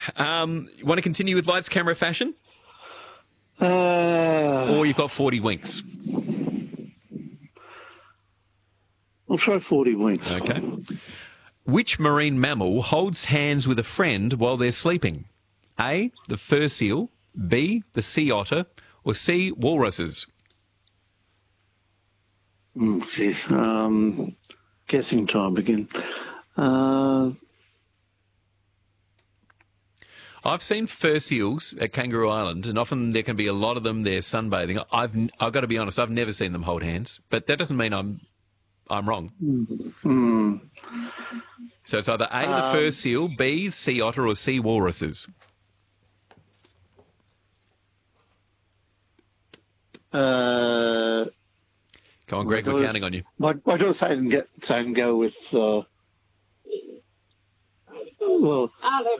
You want to continue with lights, camera, fashion? Uh, Or you've got 40 winks? I'll try 40 winks. Okay. Which marine mammal holds hands with a friend while they're sleeping? A, the fur seal, B, the sea otter, or C, walruses? Jeez. Guessing time again. I've seen fur seals at Kangaroo Island, and often there can be a lot of them there sunbathing. I've got to be honest, I've never seen them hold hands, but that doesn't mean I'm wrong. So it's either A, the fur seal, B, sea otter, or C, walruses. Come on, Greg, we're counting on you. I just say and go with. Well,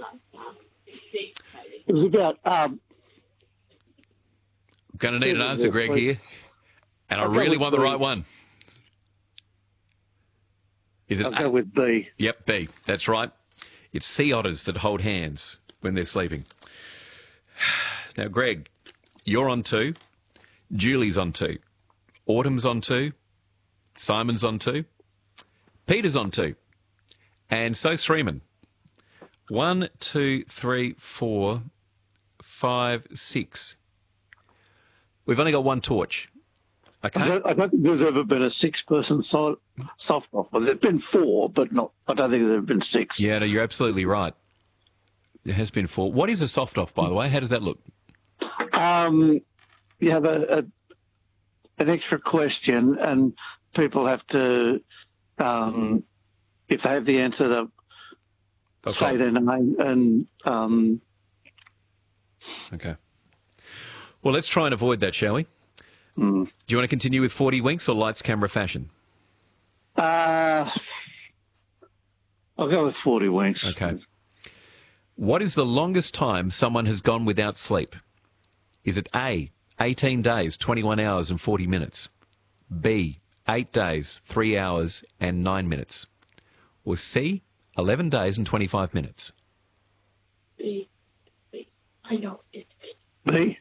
it was about. I'm going to need an answer, Greg, here, and I really want the right one. Is it? I'll go with B. Yep, B. That's right. It's sea otters that hold hands when they're sleeping. Now, Greg, you're on 2. Julie's on 2. Autumn's on 2. Simon's on 2. Peter's on 2. And so Sreeman. 1, 2, 3, 4, 5, 6. We've only got one torch. Okay. I don't think there's ever been a 6-person soft off. Well, there's been 4, but not. I don't think there's ever been 6. Yeah, no, you're absolutely right. There has been 4. What is a soft off, by the way? How does that look? You have an extra question, and people have to, if they have the answer, they'll say their name. And okay. Well, let's try and avoid that, shall we? Do you want to continue with 40 winks or lights, camera, fashion? I'll go with 40 winks. Okay. What is the longest time someone has gone without sleep? Is it A, 18 days, 21 hours and 40 minutes? B, 8 days, 3 hours and 9 minutes? Or C, 11 days and 25 minutes? B. I know it's B. B?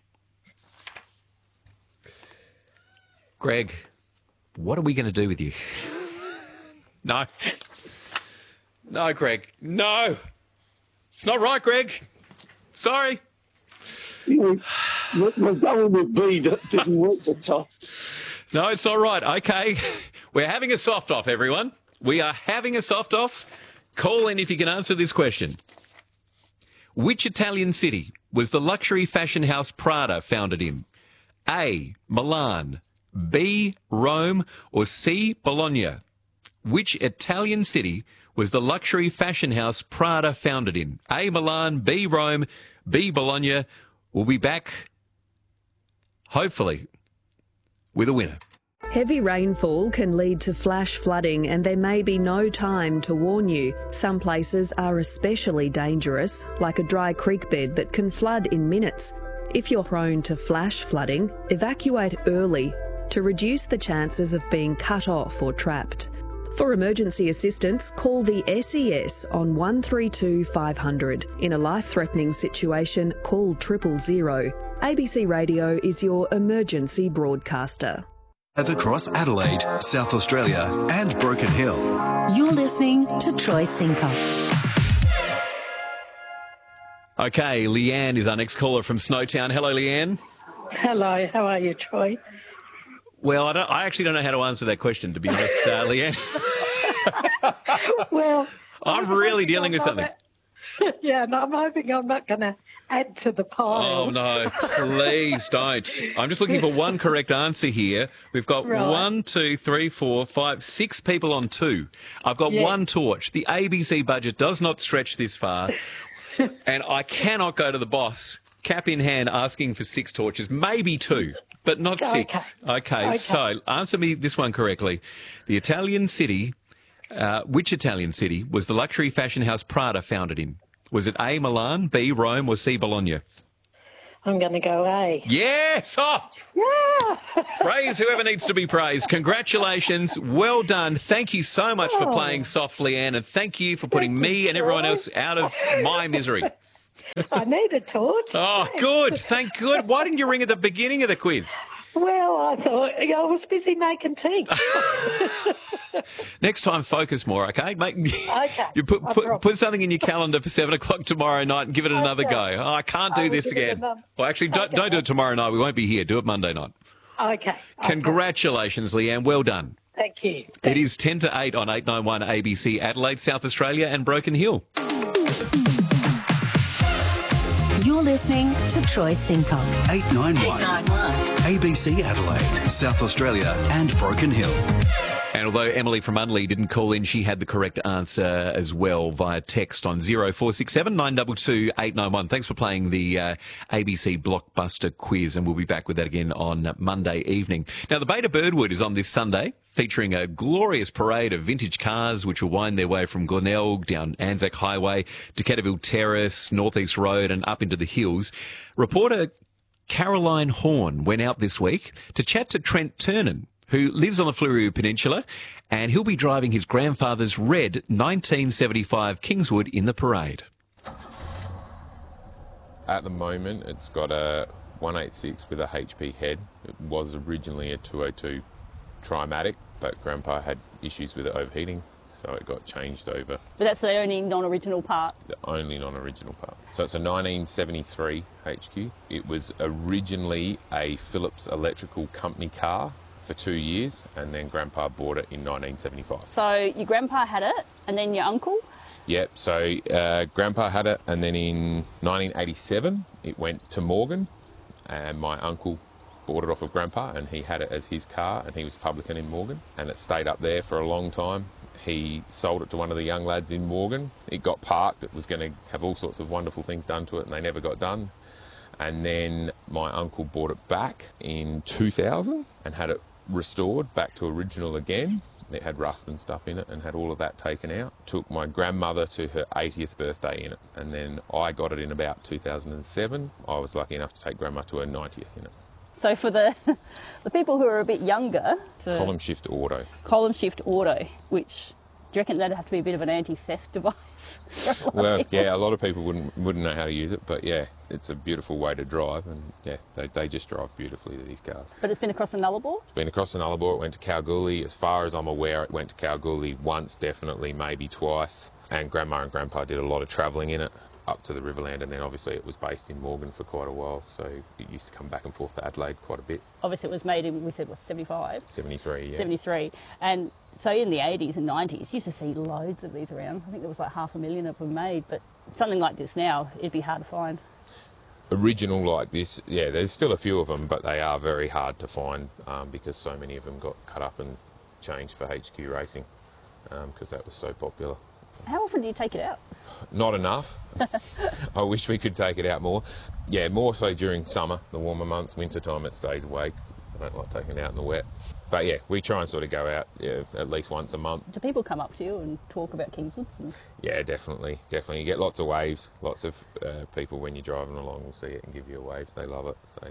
Greg, what are we going to do with you? No. No, Greg. No. It's not right, Greg. Sorry. We're going with B. Didn't work the top. No, it's not right. Okay. We're having a soft off, everyone. We are having a soft off. Call in if you can answer this question. Which Italian city was the luxury fashion house Prada founded in? A, Milan, B, Rome, or C, Bologna? Which Italian city was the luxury fashion house Prada founded in? A, Milan, B, Rome, B, Bologna. We'll be back, hopefully, with a winner. Heavy rainfall can lead to flash flooding, and there may be no time to warn you. Some places are especially dangerous, like a dry creek bed that can flood in minutes. If you're prone to flash flooding, evacuate early to reduce the chances of being cut off or trapped. For emergency assistance, call the SES on 132 500. In a life-threatening situation, call 000. ABC Radio is your emergency broadcaster. Across Adelaide, South Australia and Broken Hill. You're listening to Troy Sinker. Okay, Leanne is our next caller from Snowtown. Hello, Leanne. Hello, how are you, Troy? Well, I actually don't know how to answer that question, to be honest, Leanne. Well, I'm really dealing with something. Yeah, no, I'm hoping I'm not going to add to the pile. Oh, no, please don't. I'm just looking for one correct answer here. We've got Right. 1, 2, 3, 4, 5, 6 people on 2. I've got one torch. The ABC budget does not stretch this far, and I cannot go to the boss, cap in hand, asking for 6 torches, maybe 2. But not 6. Okay, so answer me this one correctly. The Italian city, which Italian city was the luxury fashion house Prada founded in? Was it A, Milan, B, Rome, or C, Bologna? I'm going to go A. Yes! Oh! Yeah! Praise whoever needs to be praised. Congratulations. Well done. Thank you so much for playing softly, Anne, and thank you for putting me and everyone else out of my misery. I need a torch. Oh, good. Thank good. Why didn't you ring at the beginning of the quiz? Well, I thought I was busy making tea. Next time, focus more, okay? Okay. You put something in your calendar for 7 o'clock tomorrow night and give it another go. Oh, I can't do this again. Well, actually, don't do it tomorrow night. We won't be here. Do it Monday night. Okay. Congratulations, Leanne. Well done. Thank you. It is 10 to 8 on 891 ABC Adelaide, South Australia and Broken Hill. You're listening to Troy Sinkoff. 891 ABC Adelaide, South Australia and Broken Hill. And although Emily from Unley didn't call in, she had the correct answer as well via text on 0467 922 891. Thanks for playing the ABC Blockbuster quiz, and we'll be back with that again on Monday evening. Now, the Beta Birdwood is on this Sunday, featuring a glorious parade of vintage cars which will wind their way from Glenelg down Anzac Highway to Ketterville Terrace, Northeast Road and up into the hills. Reporter Caroline Horn went out this week to chat to Trent Turnan, who lives on the Fleurieu Peninsula, and he'll be driving his grandfather's red 1975 Kingswood in the parade. At the moment, it's got a 186 with a HP head. It was originally a 202 Trimatic, but Grandpa had issues with it overheating, so it got changed over. But that's the only non-original part? The only non-original part. So it's a 1973 HQ. It was originally a Phillips Electrical Company car for 2 years, and then Grandpa bought it in 1975. So your grandpa had it, and then your uncle? Yep, so Grandpa had it, and then in 1987 it went to Morgan, and my uncle bought it off of Grandpa, and he had it as his car, and he was publican in Morgan, and it stayed up there for a long time. He sold it to one of the young lads in Morgan. It got parked. It was going to have all sorts of wonderful things done to it, and they never got done. And then my uncle bought it back in 2000 and had it restored back to original again. It had rust and stuff in it and had all of that taken out. Took my grandmother to her 80th birthday in it, and then I got it in about 2007. I was lucky enough to take Grandma to her 90th in it. So for the people who are a bit younger... Column shift auto. Column shift auto, which... Do you reckon that'd have to be a bit of an anti-theft device? Well, yeah, a lot of people wouldn't know how to use it, but yeah, it's a beautiful way to drive, and yeah, they just drive beautifully, these cars. But it's been across the Nullarbor? It's been across the Nullarbor. It went to Kalgoorlie. As far as I'm aware, it went to Kalgoorlie once, definitely, maybe twice. And Grandma and Grandpa did a lot of travelling in it up to the Riverland, and then obviously it was based in Morgan for quite a while, so it used to come back and forth to Adelaide quite a bit. Obviously it was made in, we said, what, 75? 73, yeah. 73. And so in the 80s and 90s, you used to see loads of these around. I think there was like 500,000 of them made, but something like this now, it'd be hard to find. Original like this, yeah, there's still a few of them, but they are very hard to find because so many of them got cut up and changed for HQ racing because that was so popular. How often do you take it out? Not enough. I wish we could take it out more. Yeah, more so during summer, the warmer months. Winter time it stays away 'cause I don't like taking it out in the wet. But yeah, we try and sort of go out at least once a month. Do people come up to you and talk about Kingswoods? Yeah, definitely. You get lots of waves. Lots of people when you're driving along will see it and give you a wave. They love it. So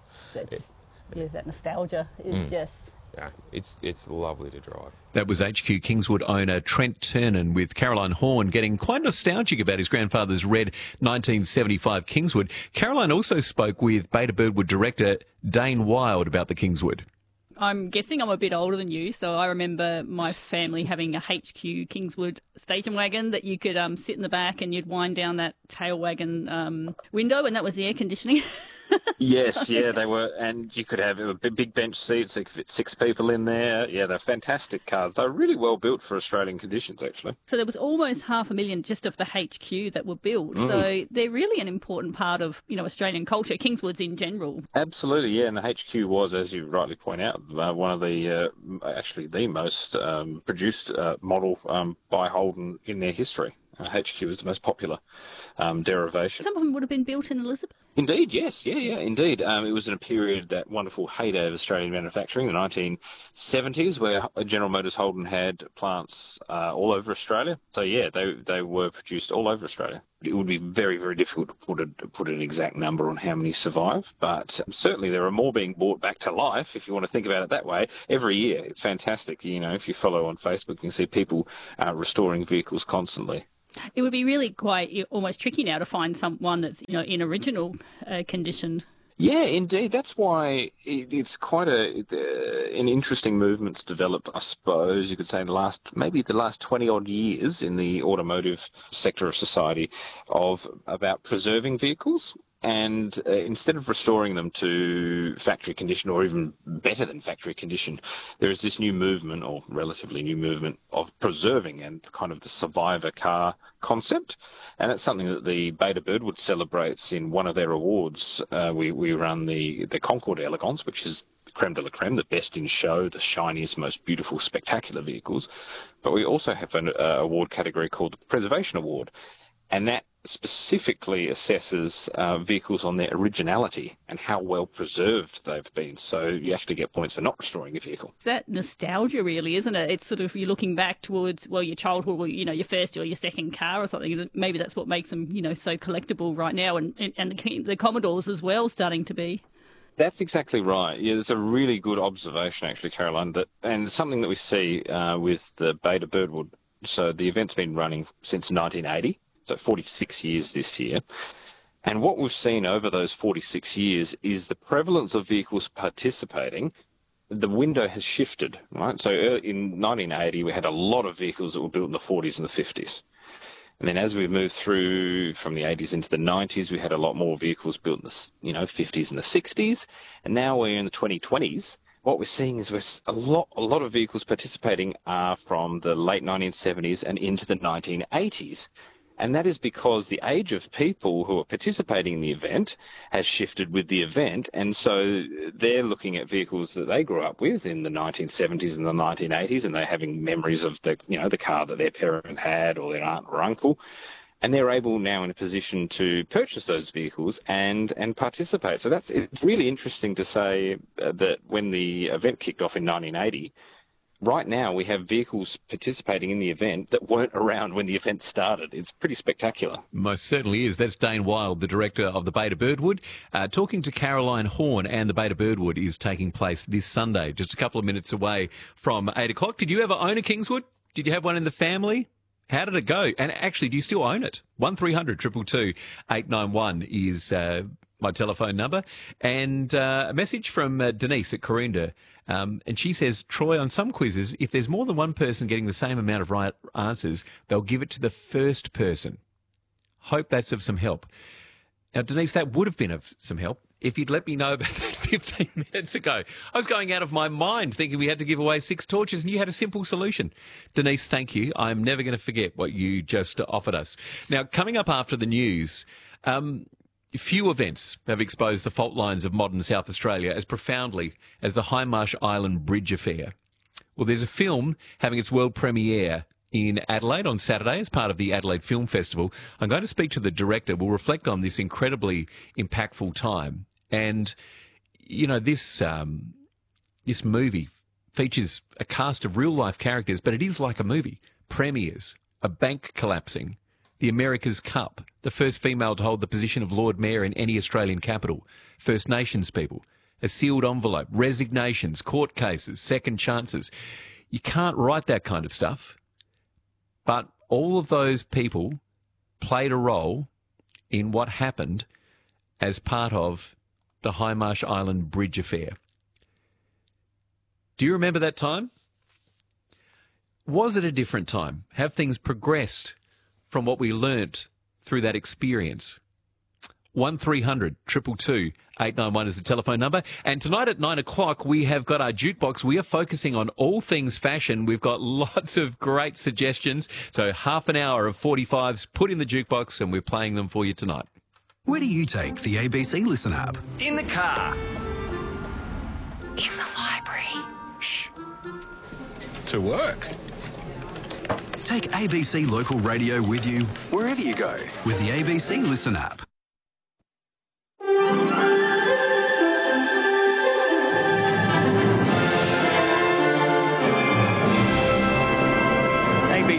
yeah. That nostalgia is just... Yeah, it's lovely to drive. That was HQ Kingswood owner Trent Turnan with Caroline Horn getting quite nostalgic about his grandfather's red 1975 Kingswood. Caroline also spoke with Beta Birdwood director Dane Wild about the Kingswood. I'm guessing I'm a bit older than you, so I remember my family having a HQ Kingswood station wagon that you could sit in the back and you'd wind down that tail wagon window, and that was the air conditioning. Yes, yeah, they were, and you could have big bench seats, they could fit 6 people in there. Yeah, they're fantastic cars. They're really well built for Australian conditions, actually. So there was almost 500,000 just of the HQ that were built. So they're really an important part of, Australian culture, Kingswoods in general. Absolutely, yeah, and the HQ was, as you rightly point out, one of the, actually the most produced model by Holden in their history. HQ is the most popular derivation. Some of them would have been built in Elizabeth? Indeed, yes. Yeah, indeed. It was in a period, that wonderful heyday of Australian manufacturing, the 1970s, where General Motors Holden had plants all over Australia. So, yeah, they were produced all over Australia. It would be very, very difficult to put an exact number on how many survive, but certainly there are more being brought back to life, if you want to think about it that way, every year. It's fantastic. If you follow on Facebook, you can see people restoring vehicles constantly. It would be really quite almost tricky now to find someone that's in original condition. Yeah, indeed. That's why it's quite an interesting movement's developed, I suppose, you could say, the last 20-odd years in the automotive sector of society about preserving vehicles. And instead of restoring them to factory condition or even better than factory condition, there is this new movement, or relatively new movement, of preserving and kind of the survivor car concept. And it's something that the Beta Birdwood celebrates in one of their awards. We run the Concorde Elegance, which is creme de la creme, the best in show, the shiniest, most beautiful, spectacular vehicles. But we also have an award category called the Preservation Award. And that specifically assesses vehicles on their originality and how well preserved they've been. So you actually get points for not restoring a vehicle. It's that nostalgia, really, isn't it? It's sort of you're looking back towards, your childhood, or, your first or your second car or something. Maybe that's what makes them, so collectible right now. And the Commodores as well starting to be. That's exactly right. Yeah, there's a really good observation, actually, Caroline, and something that we see with the Beta Birdwood. So the event's been running since 1980. So 46 years this year. And what we've seen over those 46 years is the prevalence of vehicles participating. The window has shifted, right? So in 1980, we had a lot of vehicles that were built in the 40s and the 50s. And then as we moved through from the 80s into the 90s, we had a lot more vehicles built in the 50s and the 60s. And now we're in the 2020s. What we're seeing is a lot of vehicles participating are from the late 1970s and into the 1980s. And that is because the age of people who are participating in the event has shifted with the event. And so they're looking at vehicles that they grew up with in the 1970s and the 1980s, and they're having memories of the car that their parent had or their aunt or uncle. And they're able now in a position to purchase those vehicles and participate. So it's really interesting to say that when the event kicked off in 1980, right now we have vehicles participating in the event that weren't around when the event started. It's pretty spectacular. Most certainly is. That's Dane Wild, the director of the Beta Birdwood, talking to Caroline Horn, and the Beta Birdwood is taking place this Sunday, just a couple of minutes away from 8 o'clock. Did you ever own a Kingswood? Did you have one in the family? How did it go? And actually, do you still own it? 1300 222 891 is my telephone number. And a message from Denise at Corinda. And she says, Troy, on some quizzes, if there's more than one person getting the same amount of right answers, they'll give it to the first person. Hope that's of some help. Now, Denise, that would have been of some help if you'd let me know about that 15 minutes ago. I was going out of my mind thinking we had to give away 6 torches and you had a simple solution. Denise, thank you. I'm never going to forget what you just offered us. Now, coming up after the news, few events have exposed the fault lines of modern South Australia as profoundly as the Hindmarsh Island Bridge affair. Well, there's a film having its world premiere in Adelaide on Saturday as part of the Adelaide Film Festival. I'm going to speak to the director. We'll reflect on this incredibly impactful time. And, this movie features a cast of real-life characters, but it is like a movie. Premiers, a bank collapsing, the America's Cup, the first female to hold the position of Lord Mayor in any Australian capital, First Nations people, a sealed envelope, resignations, court cases, second chances. You can't write that kind of stuff. But all of those people played a role in what happened as part of the Hindmarsh Island Bridge affair. Do you remember that time? Was it a different time? Have things progressed from what we learnt through that experience? 1300 222 891 is the telephone number. And tonight at 9 o'clock, we have got our jukebox. We are focusing on all things fashion. We've got lots of great suggestions. So half an hour of 45s put in the jukebox, and we're playing them for you tonight. Where do you take the ABC Listen app? In the car. In the library. Shh. To work. Take ABC Local Radio with you wherever you go with the ABC Listen app.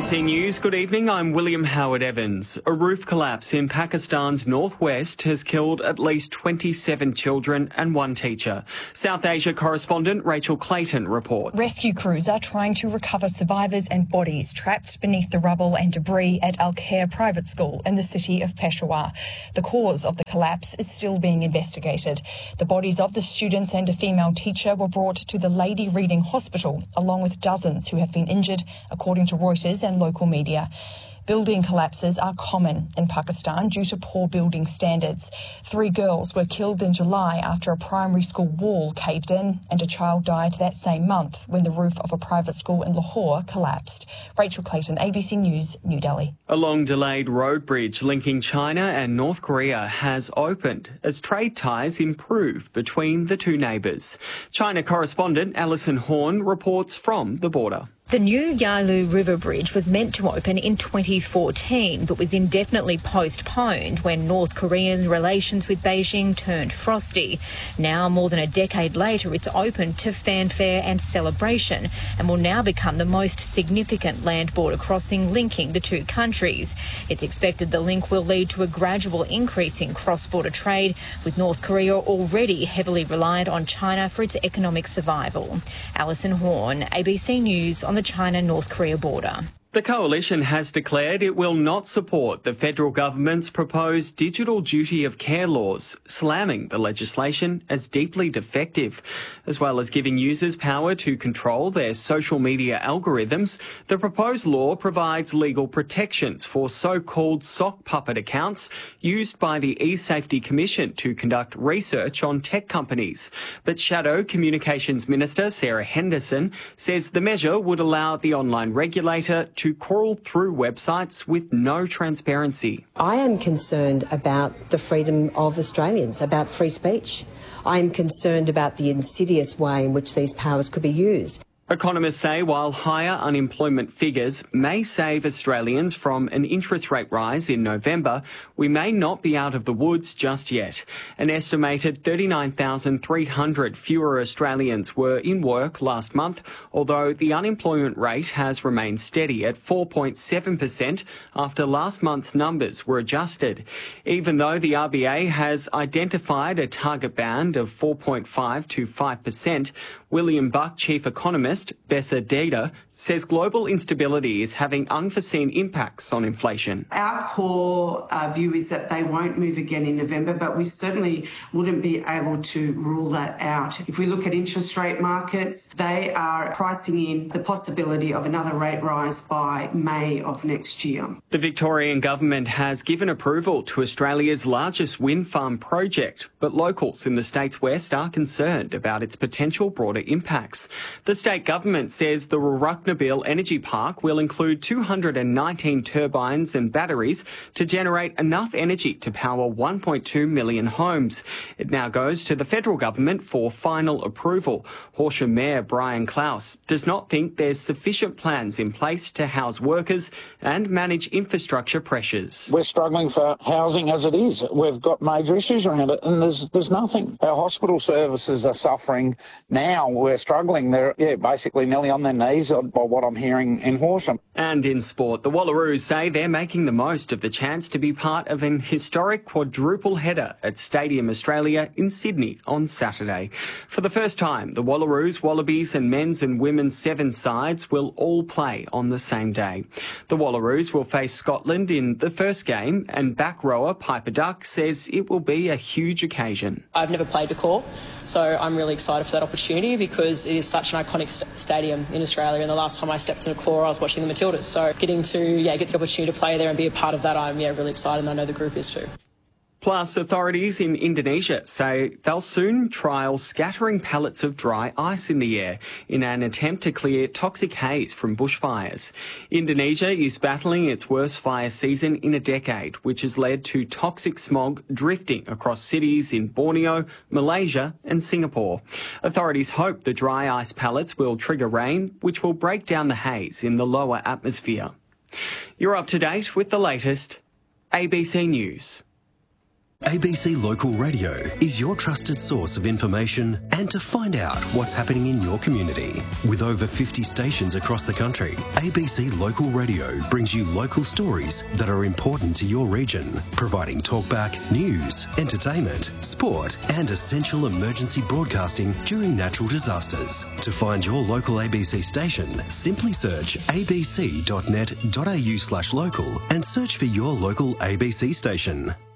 ABC News, good evening. I'm William Howard Evans. A roof collapse in Pakistan's northwest has killed at least 27 children and one teacher. South Asia correspondent Rachel Clayton reports. Rescue crews are trying to recover survivors and bodies trapped beneath the rubble and debris at Al Khair Private School in the city of Peshawar. The cause of the collapse is still being investigated. The bodies of the students and a female teacher were brought to the Lady Reading Hospital, along with dozens who have been injured, according to Reuters and local media. Building collapses are common in Pakistan due to poor building standards. 3 girls were killed in July after a primary school wall caved in, and a child died that same month when the roof of a private school in Lahore collapsed. Rachel Clayton, ABC News, New Delhi. A long-delayed road bridge linking China and North Korea has opened as trade ties improve between the two neighbours. China correspondent Alison Horn reports from the border. The new Yalu River Bridge was meant to open in 2014 but was indefinitely postponed when North Korean relations with Beijing turned frosty. Now, more than a decade later, it's open to fanfare and celebration and will now become the most significant land border crossing linking the two countries. It's expected the link will lead to a gradual increase in cross-border trade, with North Korea already heavily reliant on China for its economic survival. Alison Horn, ABC News on the China-North Korea border. The coalition has declared it will not support the federal government's proposed digital duty of care laws, slamming the legislation as deeply defective. As well as giving users power to control their social media algorithms, the proposed law provides legal protections for so-called sock puppet accounts used by the eSafety Commission to conduct research on tech companies. But Shadow Communications Minister Sarah Henderson says the measure would allow the online regulator to crawl through websites with no transparency. I am concerned about the freedom of Australians, about free speech. I am concerned about the insidious way in which these powers could be used. Economists say while higher unemployment figures may save Australians from an interest rate rise in November, we may not be out of the woods just yet. An estimated 39,300 fewer Australians were in work last month, although the unemployment rate has remained steady at 4.7% after last month's numbers were adjusted. Even though the RBA has identified a target band of 4.5 to 5%, William Buck, chief economist, Bessa Data, says global instability is having unforeseen impacts on inflation. Our core view is that they won't move again in November, but we certainly wouldn't be able to rule that out. If we look at interest rate markets, they are pricing in the possibility of another rate rise by May of next year. The Victorian government has given approval to Australia's largest wind farm project, but locals in the state's west are concerned about its potential broader impacts. The state government says the Ruruknabil Energy Park will include 219 turbines and batteries to generate enough energy to power 1.2 million homes. It now goes to the federal government for final approval. Horsham Mayor Brian Klaus does not think there's sufficient plans in place to house workers and manage infrastructure pressures. We're struggling for housing as it is. We've got major issues around it and there's nothing. Our hospital services are suffering now. We're struggling. They're basically nearly on their knees by what I'm hearing in Horsham. And in sport, the Wallaroos say they're making the most of the chance to be part of an historic quadruple header at Stadium Australia in Sydney on Saturday. For the first time, the Wallaroos, Wallabies and men's and women's 7 sides will all play on the same day. The Wallaroos will face Scotland in the first game, and back rower Piper Duck says it will be a huge occasion. I've never played Decor, so I'm really excited for that opportunity because it is such an iconic stadium in Australia, and the last time I stepped in a claw I was watching the Matildas, so getting to get the opportunity to play there and be a part of that, I'm really excited, and I know the group is too. Plus, authorities in Indonesia say they'll soon trial scattering pellets of dry ice in the air in an attempt to clear toxic haze from bushfires. Indonesia is battling its worst fire season in a decade, which has led to toxic smog drifting across cities in Borneo, Malaysia and Singapore. Authorities hope the dry ice pellets will trigger rain, which will break down the haze in the lower atmosphere. You're up to date with the latest ABC News. ABC Local Radio is your trusted source of information and to find out what's happening in your community. With over 50 stations across the country, ABC Local Radio brings you local stories that are important to your region, providing talkback, news, entertainment, sport and essential emergency broadcasting during natural disasters. To find your local ABC station, simply search abc.net.au/local and search for your local ABC station.